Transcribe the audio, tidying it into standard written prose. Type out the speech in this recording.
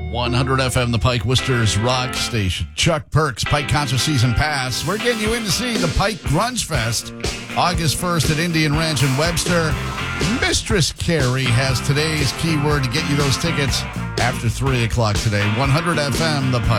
100 FM, the Pike Worcester's rock station. Chuck Perks, Pike Concert Season Pass. We're getting you in to see the Pike Grunge Fest, August 1st at Indian Ranch in Webster. Mistress Carrie has today's keyword to get you those tickets after 3 o'clock today. 100 FM, the Pike.